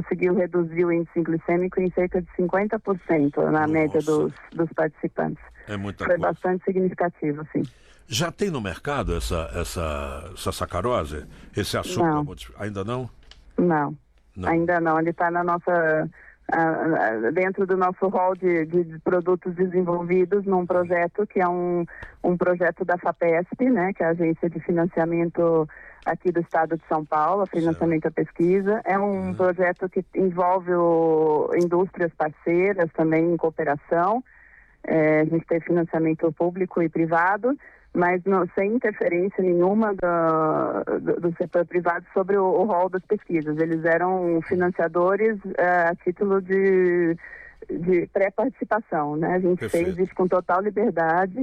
conseguiu reduzir o índice glicêmico em cerca de 50% na média dos participantes. É muita Foi coisa. bastante significativo, sim. Já tem no mercado essa sacarose? Esse açúcar? Não. Ainda não? Não, ainda não. Ele está na nossa... dentro do nosso rol de produtos desenvolvidos num projeto que é um projeto da FAPESP, né, que é a Agência de Financiamento aqui do Estado de São Paulo, financiamento à pesquisa. É um projeto que envolve indústrias parceiras também em cooperação. A gente tem financiamento público e privado, mas sem interferência nenhuma do setor privado sobre o rol das pesquisas. Eles eram financiadores a título de pré-participação, né? A gente Perfeito. fez isso com total liberdade,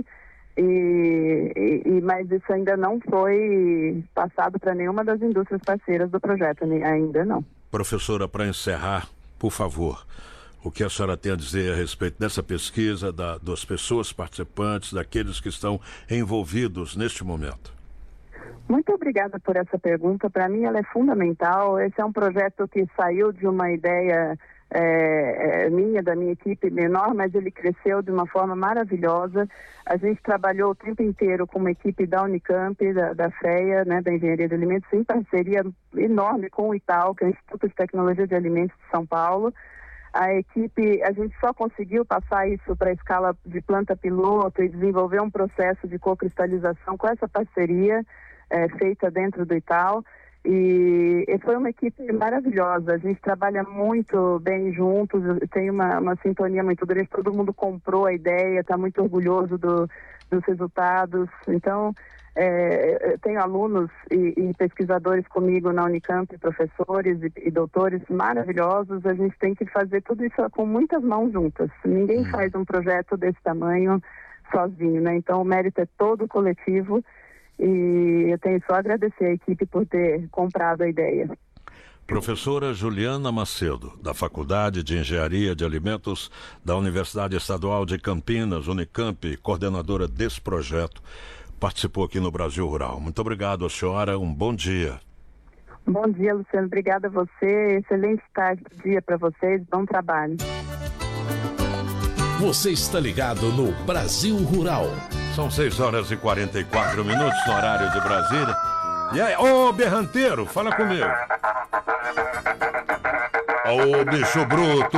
mas isso ainda não foi passado para nenhuma das indústrias parceiras do projeto, ainda não. Professora, para encerrar, por favor, o que a senhora tem a dizer a respeito dessa pesquisa, das pessoas participantes, daqueles que estão envolvidos neste momento? Muito obrigada por essa pergunta. Para mim ela é fundamental. Esse é um projeto que saiu de uma ideia da minha equipe menor, mas ele cresceu de uma forma maravilhosa. A gente trabalhou o tempo inteiro com uma equipe da Unicamp, da FREA, né, da Engenharia de Alimentos, em parceria enorme com o ITAL, que é o Instituto de Tecnologia de Alimentos de São Paulo. A gente só conseguiu passar isso para a escala de planta piloto e desenvolver um processo de cocristalização com essa parceria feita dentro do ITAL. E foi uma equipe maravilhosa. A gente trabalha muito bem juntos, tem uma sintonia muito grande. Todo mundo comprou a ideia, está muito orgulhoso dos resultados. Então, tenho alunos e pesquisadores comigo na Unicamp, professores e doutores maravilhosos. A gente tem que fazer tudo isso com muitas mãos juntas. Ninguém faz um projeto desse tamanho sozinho, né? Então o mérito é todo coletivo e eu tenho só a agradecer a equipe por ter comprado a ideia. Professora Juliana Macedo, da Faculdade de Engenharia de Alimentos da Universidade Estadual de Campinas, Unicamp, coordenadora desse projeto, participou aqui no Brasil Rural. Muito obrigado, a senhora. Um bom dia. Bom dia, Luciano. Obrigada a você. Excelente tarde, dia para vocês. Bom trabalho. Você está ligado no Brasil Rural. São 6h44 no horário de Brasília. E aí, ô berranteiro, fala comigo. Ô bicho bruto.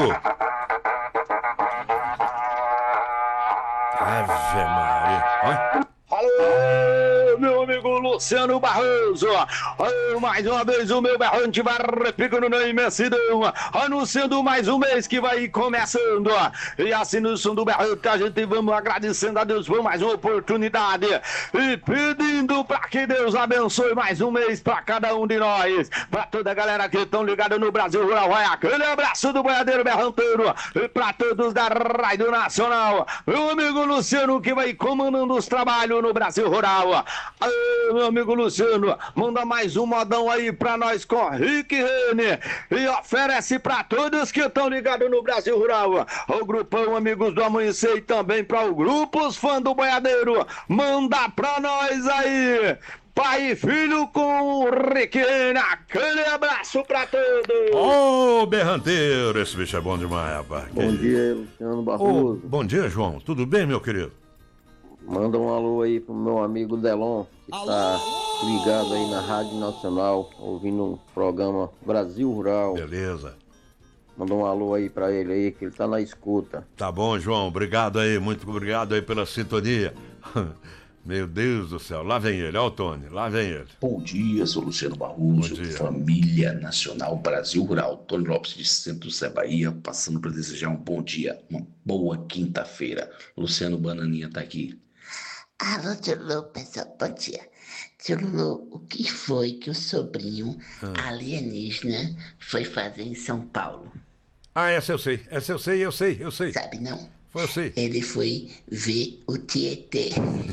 Ave Maria. Olha. Alô, meu amigo Luciano Barroso. Mais uma vez o meu berrante vai repicando na imensidão, anunciando mais um mês que vai começando. E assim no som do berrante a gente vamos agradecendo a Deus por mais uma oportunidade e pedindo para que Deus abençoe mais um mês para cada um de nós. Para toda a galera que estão ligada no Brasil Rural, vai aquele abraço do boiadeiro berranteiro. E para todos da Rádio Nacional, meu amigo Luciano que vai comandando os trabalhos no Brasil Rural. Meu amigo Luciano, manda mais um modão aí pra nós com Rick Rene e oferece pra todos que estão ligados no Brasil Rural. O grupão Amigos do Amanhecer e também pra o grupo Os Fãs do Boiadeiro. Manda pra nós aí. Pai e filho com o Rick Rene. Aquele abraço pra todos. Ô berranteiro, esse bicho é bom demais, rapaz. Bom dia, Luciano Barroso. Bom dia, João. Tudo bem, meu querido? Manda um alô aí pro meu amigo Delon, que tá ligado aí na Rádio Nacional, ouvindo um programa Brasil Rural. Beleza. Manda um alô aí pra ele aí, que ele tá na escuta. Tá bom, João. Obrigado aí, muito obrigado aí pela sintonia. Meu Deus do céu. Lá vem ele, ó o Tony, lá vem ele. Bom dia, sou Luciano Barroso, Família Nacional Brasil Rural, Tony Lopes de Centro Sé Bahia, passando para desejar um bom dia, uma boa quinta-feira. Luciano Bananinha tá aqui. Alô, tio Lu, pessoal, bom dia. Tio Lu, o que foi que o sobrinho alienígena foi fazer em São Paulo? Essa eu sei. Sabe não? Eu sei. Ele foi ver o Tietê.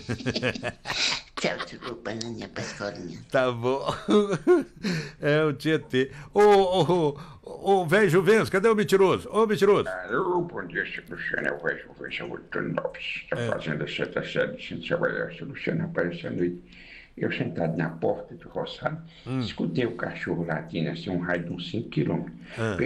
Tchau, tio Lu, bananinha pra escolinha. Tá bom. É o Tietê. Ô, velho Juventus, cadê o mentiroso? Ô, mentiroso. Bom dia, seu Luciano. Eu vejo o Tony Lopes. Tá fazendo a sexta série de Centro Sé Bahia. Seu Luciano apareceu à noite. Eu sentado na porta do roçado, escutei o cachorro latindo assim, um raio de uns 5 quilômetros.